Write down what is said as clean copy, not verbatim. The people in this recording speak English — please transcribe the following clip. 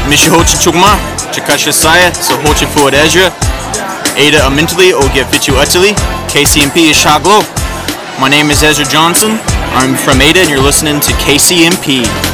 Mishihochi Chukma, Chakasha Saya, Sohochi Fuadezra, Ada Amintali, Ogia Fichu Utali, KCMP is Shaglo. My name is Ezra Johnson. I'm from Ada and you're listening to KCMP.